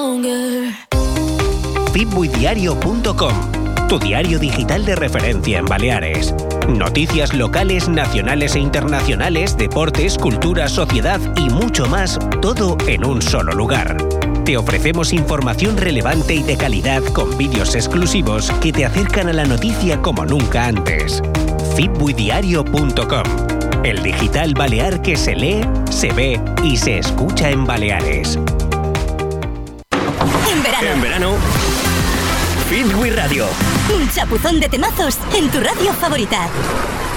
Fitbuidiario.com, tu diario digital de referencia en Baleares. Noticias locales, nacionales e internacionales, deportes, cultura, sociedad y mucho más, todo en un solo lugar. Te ofrecemos información relevante y de calidad con vídeos exclusivos que te acercan a la noticia como nunca antes. Fitbuidiario.com, el digital balear que se lee, se ve y se escucha en Baleares. En verano, Fitbui Radio. Un chapuzón de temazos en tu radio favorita.